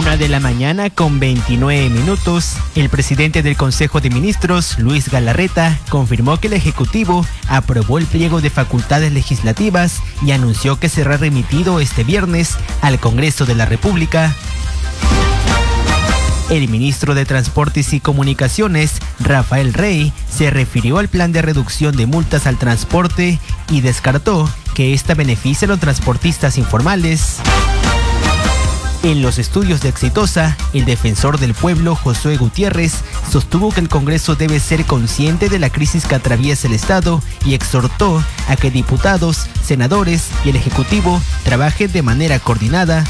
1:29 a.m. El presidente del Consejo de Ministros, Luis Galarreta, confirmó que el Ejecutivo aprobó el pliego de facultades legislativas y anunció que será remitido este viernes al Congreso de la República. El ministro de Transportes y Comunicaciones, Rafael Rey, se refirió al plan de reducción de multas al transporte y descartó que esta beneficie a los transportistas informales. En los estudios de Exitosa, el defensor del pueblo, Josué Gutiérrez, sostuvo que el Congreso debe ser consciente de la crisis que atraviesa el Estado y exhortó a que diputados, senadores y el Ejecutivo trabajen de manera coordinada.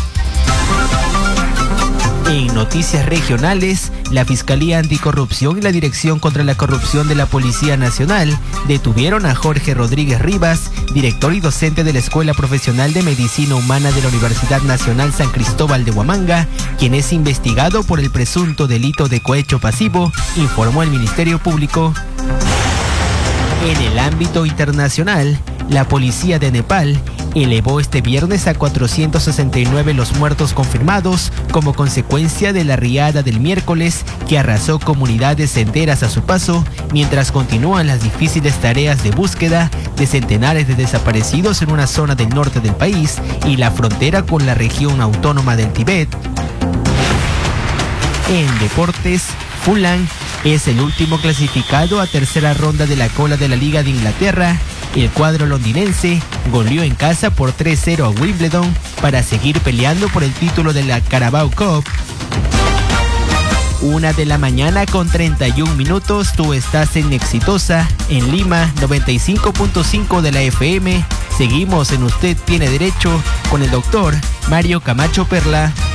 En noticias regionales, la Fiscalía Anticorrupción y la Dirección contra la Corrupción de la Policía Nacional detuvieron a Jorge Rodríguez Rivas, director y docente de la Escuela Profesional de Medicina Humana de la Universidad Nacional San Cristóbal de Huamanga, quien es investigado por el presunto delito de cohecho pasivo, informó el Ministerio Público. En el ámbito internacional, la policía de Nepal elevó este viernes a 469 los muertos confirmados como consecuencia de la riada del miércoles que arrasó comunidades enteras a su paso, mientras continúan las difíciles tareas de búsqueda de centenares de desaparecidos en una zona del norte del país y la frontera con la región autónoma del Tíbet. En deportes, Fulham es el último clasificado a tercera ronda de la cola de la Liga de Inglaterra. El cuadro londinense goleó en casa por 3-0 a Wimbledon para seguir peleando por el título de la Carabao Cup. 1:31 a.m. Tú estás en Exitosa, en Lima, 95.5 de la FM. Seguimos en Usted Tiene Derecho con el doctor Mario Camacho Perla.